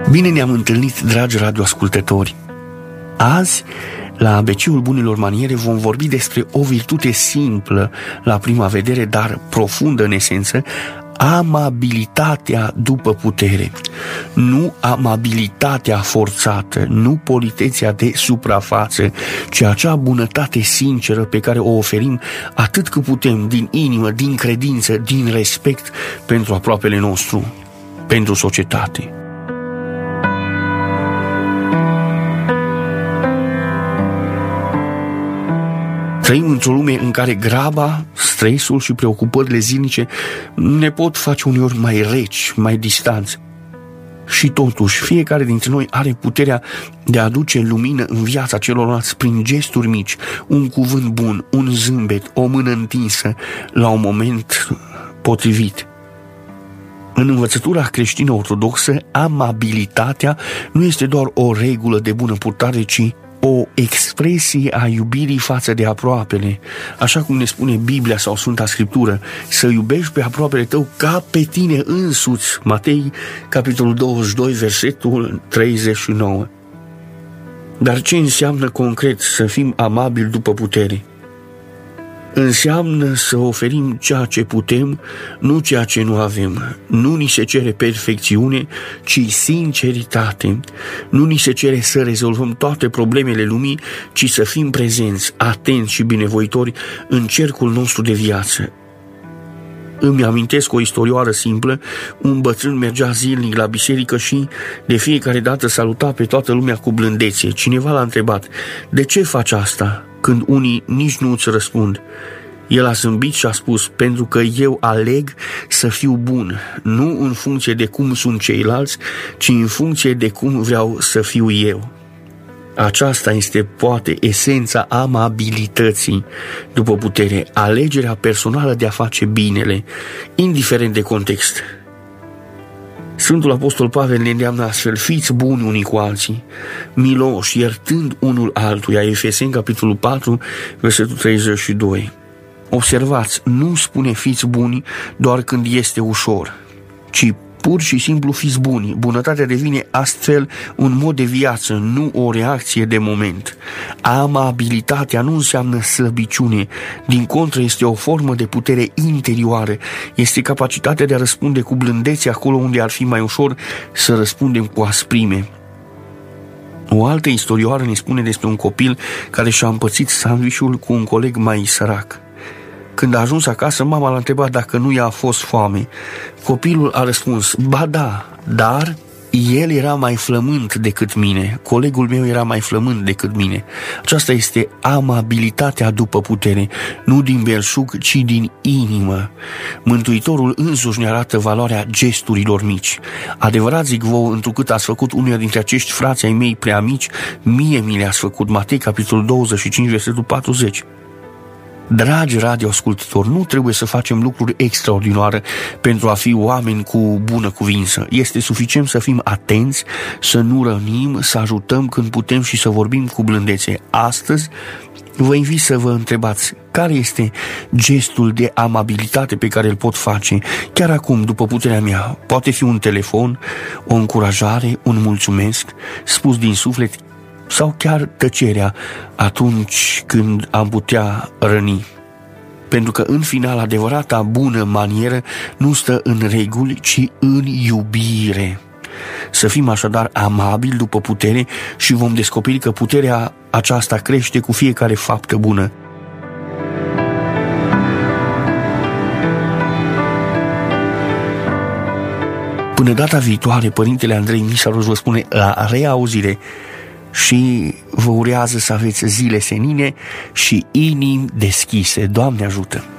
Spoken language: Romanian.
Bine ne-am întâlnit, dragi radioascultători! Azi, la ABC-ul Bunilor Maniere, vom vorbi despre o virtute simplă la prima vedere, dar profundă în esență, amabilitatea după putere. Nu amabilitatea forțată, nu politețea de suprafață, ci acea bunătate sinceră pe care o oferim atât cât putem, din inimă, din credință, din respect pentru aproapele nostru, pentru societate. Trăim într-o lume în care graba, stresul și preocupările zilnice ne pot face uneori mai reci, mai distanți. Și totuși, fiecare dintre noi are puterea de a aduce lumină în viața celorlalți prin gesturi mici, un cuvânt bun, un zâmbet, o mână întinsă, la un moment potrivit. În învățătura creștină ortodoxă, amabilitatea nu este doar o regulă de bună purtare, ci o expresie a iubirii față de aproapele, așa cum ne spune Biblia sau Sfânta Scriptură, să iubești pe aproapele tău ca pe tine însuți. Matei, capitolul 22, versetul 39. Dar ce înseamnă concret să fim amabili după putere? Înseamnă să oferim ceea ce putem, nu ceea ce nu avem. Nu ni se cere perfecțiune, ci sinceritate. Nu ni se cere să rezolvăm toate problemele lumii, ci să fim prezenți, atenți și binevoitori în cercul nostru de viață. Îmi amintesc o istorioară simplă. Un bătrân mergea zilnic la biserică și de fiecare dată saluta pe toată lumea cu blândețe. Cineva l-a întrebat: de ce faci asta? Când unii nici nu îți răspund. El a zâmbit și a spus: pentru că eu aleg să fiu bun, nu în funcție de cum sunt ceilalți, ci în funcție de cum vreau să fiu eu. Aceasta este poate esența amabilității după putere, alegerea personală de a face binele, indiferent de context. Sfântul Apostol Pavel ne îndeamnă astfel: fiți buni unii cu alții, miloși, iertând unul altuia. Efeseni, capitolul 4, versetul 32. Observați, nu spune fiți buni doar când este ușor, ci pur și simplu fiți buni. Bunătatea devine astfel un mod de viață, nu o reacție de moment. Amabilitatea nu înseamnă slăbiciune, din contră este o formă de putere interioară, este capacitatea de a răspunde cu blândețe acolo unde ar fi mai ușor să răspundem cu asprime. O altă istorioară ne spune despre un copil care și-a împărțit sandvișul cu un coleg mai sărac. Când a ajuns acasă, mama l-a întrebat dacă nu i-a fost foame. Copilul a răspuns: ba da, dar el era mai flământ decât mine, colegul meu era mai flământ decât mine. Aceasta este amabilitatea după putere, nu din belșug, ci din inimă. Mântuitorul însuși ne arată valoarea gesturilor mici. Adevărat zic vouă, întrucât ați făcut unuia dintre acești frați ai mei prea mici, mie mi le-ați făcut. Matei, capitolul 25, versetul 40. Dragi radioascultători, nu trebuie să facem lucruri extraordinare pentru a fi oameni cu bună cuvință. Este suficient să fim atenți, să nu rănim, să ajutăm când putem și să vorbim cu blândețe. Astăzi vă invit să vă întrebați: care este gestul de amabilitate pe care îl pot face chiar acum, după puterea mea? Poate fi un telefon, o încurajare, un mulțumesc spus din suflet, sau chiar tăcerea atunci când am putea răni. Pentru că în final adevărata bună manieră nu stă în reguli, ci în iubire. Să fim așadar amabili după putere și vom descoperi că puterea aceasta crește cu fiecare faptă bună. Până data viitoare, Părintele Andrei Misaros vă spune la reauzire și vă urează să aveți zile senine și inimi deschise. Doamne ajută!